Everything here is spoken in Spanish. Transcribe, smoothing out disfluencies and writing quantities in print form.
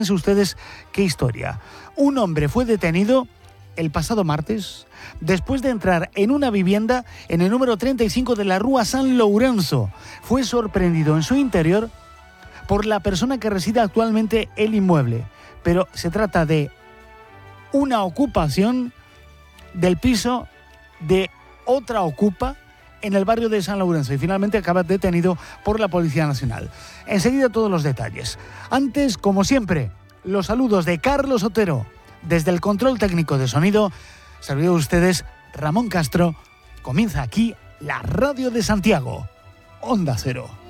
Fíjense ustedes qué historia. Un hombre fue detenido el pasado martes después de entrar en una vivienda en el número 35 de la Rúa San Lourenço. Fue sorprendido en su interior por la persona que reside actualmente el inmueble, pero se trata de una ocupación del piso de otra ocupa en el barrio de San Lourenço y finalmente acaba detenido por la Policía Nacional. Enseguida todos los detalles. Antes, como siempre, los saludos de Carlos Otero. Desde el control técnico de sonido, servidor de ustedes, Ramón Castro. Comienza aquí la Radio de Santiago, Onda Cero.